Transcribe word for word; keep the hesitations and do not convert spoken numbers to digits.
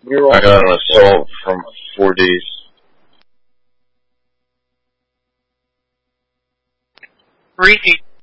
I got an assault from four Ds. Repeat.